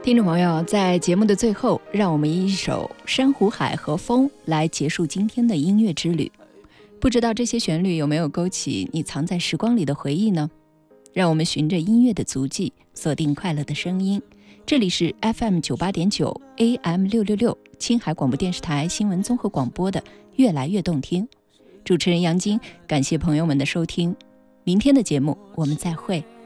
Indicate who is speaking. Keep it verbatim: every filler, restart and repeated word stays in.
Speaker 1: 听众朋友，在节目的最后，让我们以一首《珊瑚海和风》来结束今天的音乐之旅。不知道这些旋律有没有勾起你藏在时光里的回忆呢？让我们循着音乐的足迹，锁定快乐的声音。这里是 F M 九八点九 A M 六六六青海广播电视台新闻综合广播的越来越动听。主持人杨晶，感谢朋友们的收听。明天的节目我们再会。